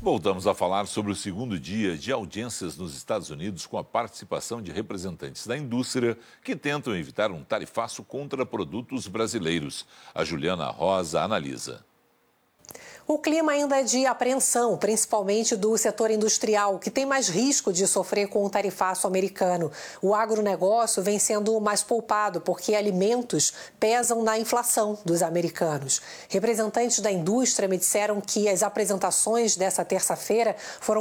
Voltamos a falar sobre o segundo dia de audiências nos Estados Unidos com a participação de representantes da indústria que tentam evitar um tarifaço contra produtos brasileiros. A Juliana Rosa analisa. O clima ainda é de apreensão, principalmente do setor industrial, que tem mais risco de sofrer com o tarifaço americano. O agronegócio vem sendo mais poupado, porque alimentos pesam na inflação dos americanos. Representantes da indústria me disseram que as apresentações dessa terça-feira foram